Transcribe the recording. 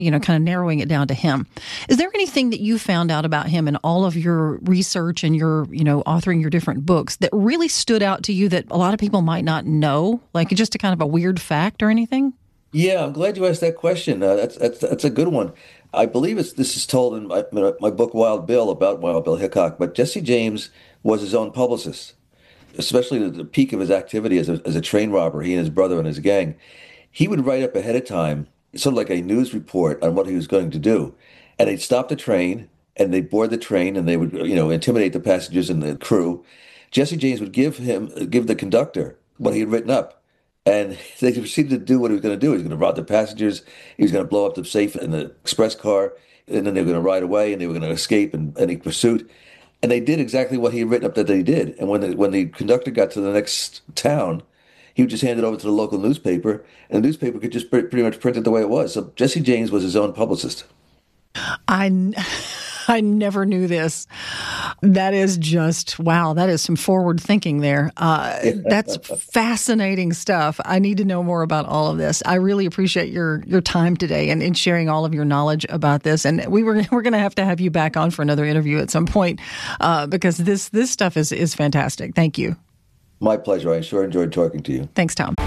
kind of narrowing it down to him. Is there anything that you found out about him in all of your research and your, authoring your different books that really stood out to you that a lot of people might not know, like just a kind of a weird fact or anything? Yeah, I'm glad you asked that question. That's a good one. I believe this is told in my book Wild Bill about Wild Bill Hickok, but Jesse James was his own publicist, especially at the peak of his activity as a train robber, he and his brother and his gang. He would write up ahead of time, sort of like a news report on what he was going to do. And they'd stop the train and they'd board the train and they would, intimidate the passengers and the crew. Jesse James would give the conductor what he had written up. And they proceeded to do what he was going to do. He was going to rob the passengers. He was going to blow up the safe in the express car. And then they were going to ride away and they were going to escape in any pursuit. And they did exactly what he had written up that they did. And when the conductor got to the next town, he would just hand it over to the local newspaper, and the newspaper could just pretty much print it the way it was. So Jesse James was his own publicist. I never knew this. That is just, wow, that is some forward thinking there. That's fascinating stuff. I need to know more about all of this. I really appreciate your time today and sharing all of your knowledge about this. And we're going to have you back on for another interview at some point because this stuff is fantastic. Thank you. My pleasure. I sure enjoyed talking to you. Thanks, Tom.